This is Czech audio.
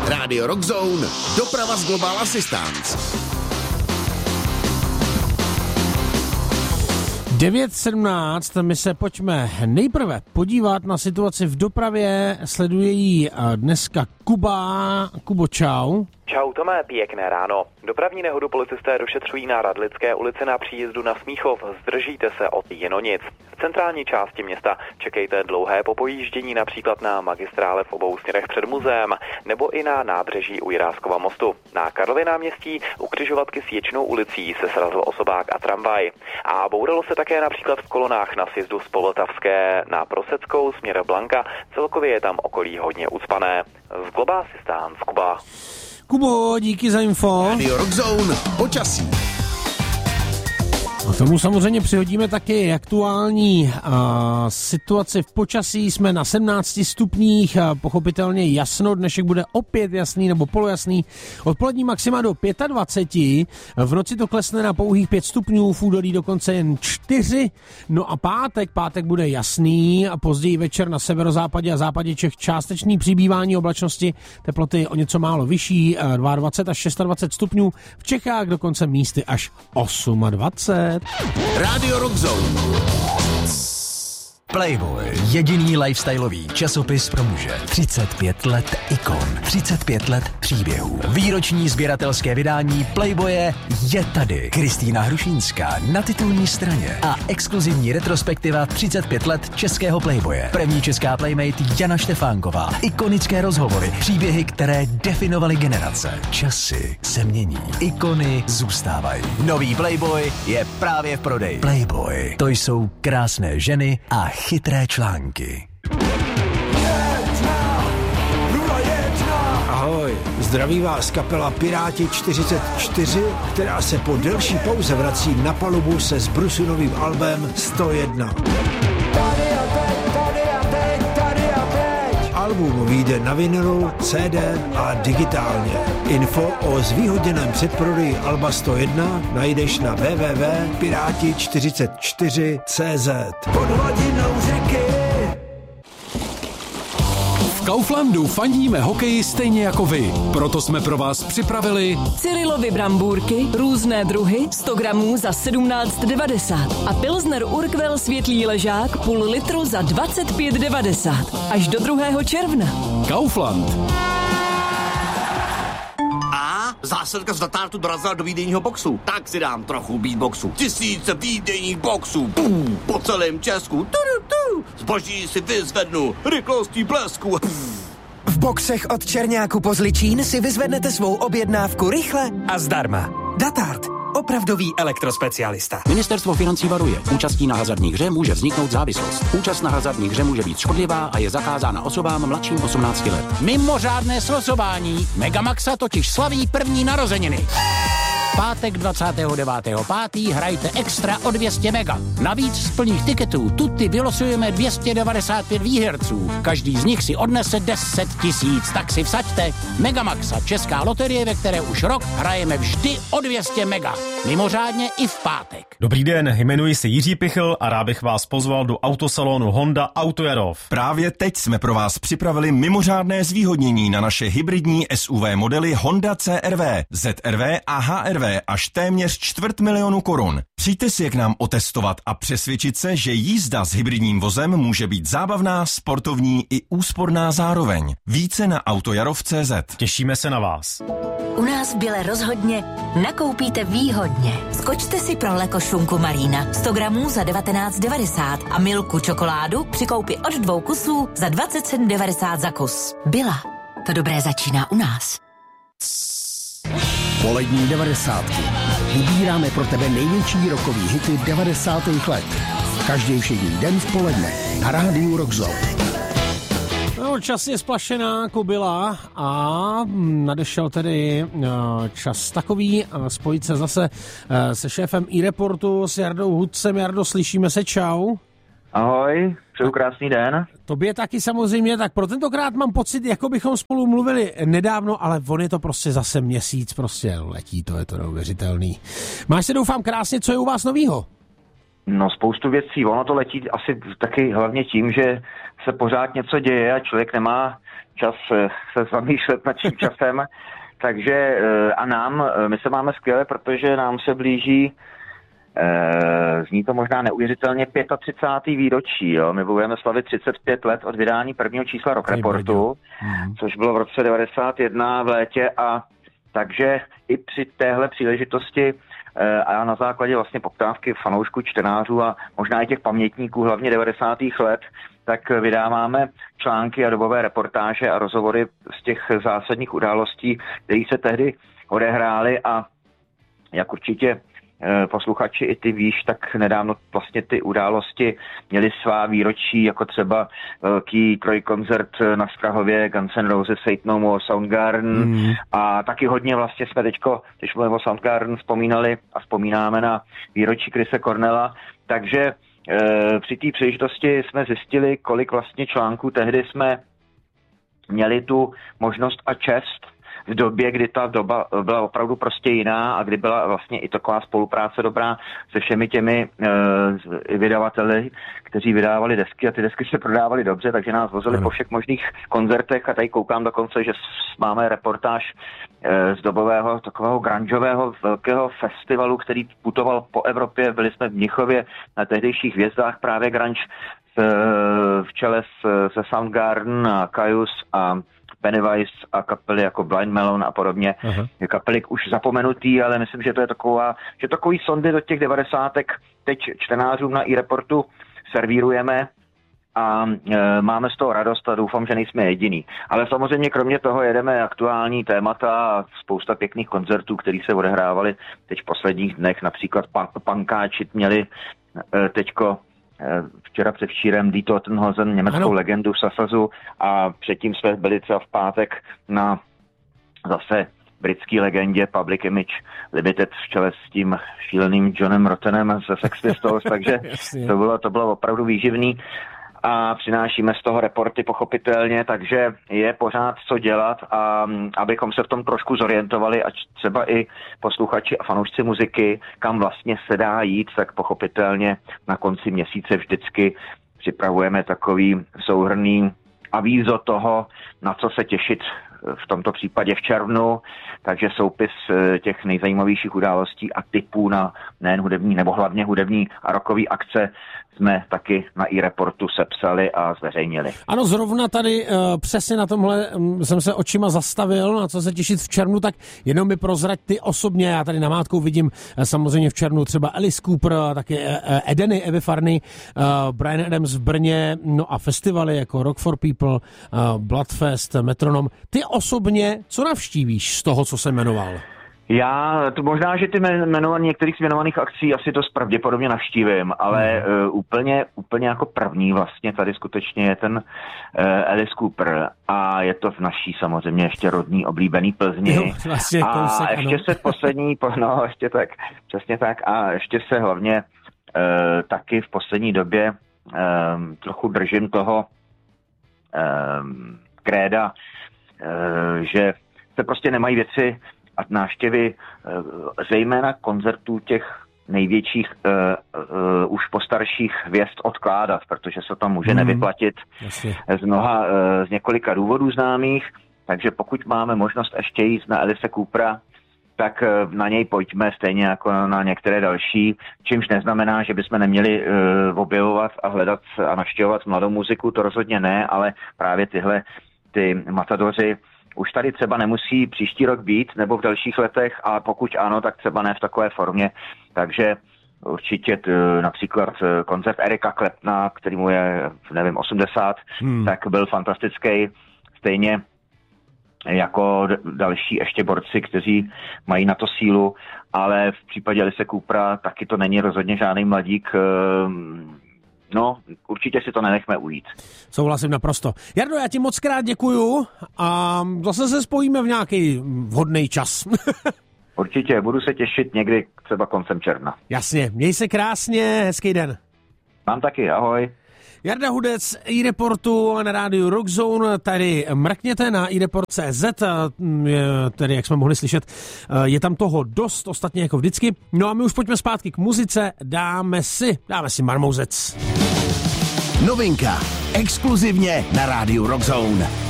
Rádio Rock Zone, doprava z Global Assistance. 9:17, my se pojďme nejprve podívat na situaci v dopravě, sleduje ji dneska Kuba. Kubo, čau. Čau Tome, pěkné ráno. Dopravní nehodu policisté došetřují na Radlické ulici na příjezdu na Smíchov. Zdržíte se od Jenonic. V centrální části města čekejte dlouhé popojíždění například na magistrále v obou směrech před muzeem nebo i na nábřeží u Jiráskova mostu. Na Karlově náměstí u křižovatky s Ječnou ulicí se srazil osobák a tramvaj. A bouralo se také například v kolonách na sjezdu z Polotavské na Proseckou směr Blanka. Celkově je tam okolí hodně ucpané. Z Global Assistance, Kuba. Kubo, díky za info. Radio Rock Zone, počasí. A tomu samozřejmě přihodíme taky aktuální situaci v počasí. Jsme na 17 stupních, pochopitelně jasno, dnešek bude opět jasný nebo polojasný. Odpolední maxima do 25, v noci to klesne na pouhých 5 stupňů, v údolí dokonce jen 4. No a pátek bude jasný a později večer na severozápadě a západě Čech částečný přibývání oblačnosti, teploty o něco málo vyšší, 22 až 26 stupňů, v Čechách dokonce místy až 28. Radio Rock Zone. Playboy, jediný lifestyleový časopis pro muže. 35 let ikon, 35 let příběhů. Výroční sběratelské vydání Playboye je tady. Kristýna Hrušínská na titulní straně a exkluzivní retrospektiva 35 let českého Playboye. První česká playmate Jana Štefánková. Ikonické rozhovory, příběhy, které definovaly generace. Časy se mění, ikony zůstávají. Nový Playboy je právě v prodeji. Playboy, to jsou krásné ženy a chytré články. Ahoj, zdraví vás kapela Piráti 44, která se po delší pauze vrací na palubu se zbrusunovým albem 101. Album vyjde na vinylu, CD a digitálně. Info o zvýhodněném předprodeji alba 101 najdeš na www.pirati44.cz. Pod hladinou řeky. V Kauflandu fandíme hokeji stejně jako vy. Proto jsme pro vás připravili Cyrilovy brambůrky, různé druhy, 100 gramů za 17,90 a Pilsner Urquell světlý ležák půl litru za 25,90 až do 2. června. Kaufland. A zásilka z Datartu dorazila do výdejního boxu. Tak si dám trochu beatboxu. 1000 výdejních boxů. Po celém Česku. Zboží si vyzvednu rychlostí blesku. V boxech od Černáku po Zličín si vyzvednete svou objednávku rychle a zdarma. Datart. Opravdový elektrospecialista. Ministerstvo financí varuje. Účastí na hazardní hře může vzniknout závislost. Účast na hazardní hře může být škodlivá a je zakázána osobám mladším 18 let. Mimořádné slosování. Megamaxa totiž slaví první narozeniny. Pátek 29.5. hrajte extra o 200 mega. Navíc z plných tiketů tuty vylosujeme 295 výherců. Každý z nich si odnese 10 000, tak si vsaďte. Megamaxa, česká loterie, ve které už rok hrajeme vždy o 200 mega. Mimořádně i v pátek. Dobrý den, jmenuji se Jiří Pichl a rád bych vás pozval do autosalonu Honda Auto Jarov. Právě teď jsme pro vás připravili mimořádné zvýhodnění na naše hybridní SUV modely Honda CR-V, ZR-V a HR-V až téměř 250 000 korun. Přijďte si je k nám otestovat a přesvědčit se, že jízda s hybridním vozem může být zábavná, sportovní i úsporná zároveň. Více na autojarov.cz. Těšíme se na vás. U nás v Bile rozhodně nakoupíte výhodně. Skočte si pro Leko šunku Marina 100 gramů za 19,90 a Milku čokoládu při koupi od 2 kusů za 27,90 za kus. Bila. To dobré začíná u nás. Polední 90. Vybíráme pro tebe největší rockový hity 90. let. Každý všední den v poledne na rádiu Rock Zone. No, čas je splašená kobila a nadešel tedy čas takový spojit se zase se šéfem iReportu s Jardou Hudcem. Jardo, slyšíme se, čau. Ahoj, přeju krásný den. Tobě taky samozřejmě, tak pro tentokrát mám pocit, jako bychom spolu mluvili nedávno, ale on je to prostě zase měsíc, prostě letí, to je to neuvěřitelný. Máš se, doufám, krásně, co je u vás novýho? No, spoustu věcí, ono to letí asi taky hlavně tím, že se pořád něco děje a člověk nemá čas se zamýšlet nad tím časem. Takže a my se máme skvěle, protože nám se blíží, zní to možná neuvěřitelně, 35. výročí. Jo? My budeme slavit 35 let od vydání prvního čísla Rock Reportu, což bylo v roce 91 v létě, a takže i při téhle příležitosti a na základě vlastně poptávky fanoušků, čtenářů a možná i těch pamětníků, hlavně 90. let, tak vydáváme články a dobové reportáže a rozhovory z těch zásadních událostí, které se tehdy odehrály, a jak určitě posluchači i ty víš, tak nedávno vlastně ty události měly svá výročí, jako třeba velký trojkoncert na Strahově, Guns N' Roses, Fate No More, Soundgarden, a taky hodně vlastně jsme teďko, když mluvíme o Soundgarden, vzpomínali a vzpomínáme na výročí Chrise Cornella, takže při té příležitosti jsme zjistili, kolik vlastně článků tehdy jsme měli tu možnost a čest v době, kdy ta doba byla opravdu prostě jiná a kdy byla vlastně i taková spolupráce dobrá se všemi těmi vydavateli, kteří vydávali desky, a ty desky se prodávaly dobře, takže nás vozili po všech možných koncertech, a tady koukám dokonce, že máme reportáž z dobového takového grungeového velkého festivalu, který putoval po Evropě. Byli jsme v Mnichově na tehdejších hvězdách právě grunge v čele se Soundgarden a Kyuss a Pennywise a kapely jako Blind Melon a podobně. Kapely už zapomenutý, ale myslím, že to je takový sondy do těch 90. teď čtenářům na iReportu servírujeme a máme z toho radost a doufám, že nejsme jediný. Ale samozřejmě kromě toho jedeme aktuální témata a spousta pěkných koncertů, které se odehrávaly teď v posledních dnech. Například Punkáči měli teďko včera předevčírem Die Totenhosen, německou legendu v Sasazu, a předtím jsme byli třeba v pátek na zase britský legendě Public Image Limited v čele s tím šíleným Johnem Rottenem ze Sex Pistols, takže to bylo opravdu výživný. A přinášíme z toho reporty pochopitelně, takže je pořád co dělat, a abychom se v tom trošku zorientovali, a třeba i posluchači a fanoušci muziky, kam vlastně se dá jít, tak pochopitelně na konci měsíce vždycky připravujeme takový souhrnný avízo toho, na co se těšit v tomto případě v červnu, takže soupis těch nejzajímavějších událostí a typů na nejen hudební, nebo hlavně hudební a rockový akce jsme taky na iReportu sepsali a zveřejnili. Ano, zrovna tady přesně na tomhle jsem se očima zastavil, na co se těšit v červnu, tak jenom mi prozrať ty osobně. Já tady namátkou vidím samozřejmě v červnu třeba Alice Cooper, taky Edeny, Evy Farny, Bryan Adams v Brně, no a festivaly jako Rock for People, Bloodfest, Metronom. Ty osobně, co navštívíš z toho, co jsem jmenoval? Já, to možná, že ty některých jmenovaných akcí asi to pravděpodobně navštívím, ale úplně jako první vlastně tady skutečně je ten Alice Cooper, a je to v naší samozřejmě ještě rodný oblíbený Plzni. Jo, vlastně kousek, a ještě se poslední, ještě tak, přesně tak, a ještě se hlavně taky v poslední době trochu držím toho kréda, že se prostě nemají věci a návštěvy zejména koncertů těch největších už postarších hvězd odkládat, protože se to může nevyplatit z několika důvodů známých, takže pokud máme možnost ještě jít na Alice Coopera, tak na něj pojďme stejně jako na některé další, čímž neznamená, že bychom neměli objevovat a hledat a navštěvovat mladou muziku, to rozhodně ne, ale právě ty matadoři už tady třeba nemusí příští rok být, nebo v dalších letech, a pokud ano, tak třeba ne v takové formě. Takže určitě například koncert Erika Claptona, který mu je, 80, tak byl fantastický. Stejně jako další ještě borci, kteří mají na to sílu, ale v případě Alice Coopera taky to není rozhodně žádný mladík. No, určitě si to nenechme ujít. Souhlasím naprosto. Jardo, já ti moc krát děkuju a zase se spojíme v nějaký vhodný čas. Určitě, budu se těšit někdy třeba koncem června. Jasně, měj se krásně, hezký den. Vám taky, ahoj. Jarda Hudec, iReportu na rádiu Rockzone, tady mrkněte na iReport.cz, tedy jak jsme mohli slyšet, je tam toho dost, ostatně jako vždycky. No a my už pojďme zpátky k muzice, dáme si Marmouzec. Novinka, exkluzivně na rádiu Rockzone.